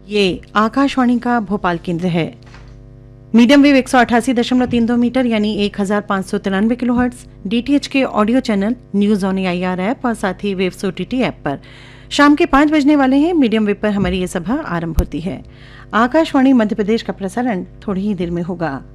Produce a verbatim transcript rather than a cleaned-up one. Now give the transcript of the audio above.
ये आकाशवाणी का भोपाल केंद्र है। मीडियम वेव एक सौ अठासी दशमलव तीन दो मीटर यानी एक हजार पाँच सौ तिरानवे किलो हर्ट्ज, डीटीएच के audio channel, news on AIR app और साथ ही वेव्स ओटीटी ऐप पर शाम के पाँच बजने वाले हैं। मीडियम वेव पर हमारी ये सभा आरंभ होती है। आकाशवाणी मध्य प्रदेश का प्रसारण थोड़ी ही देर में होगा।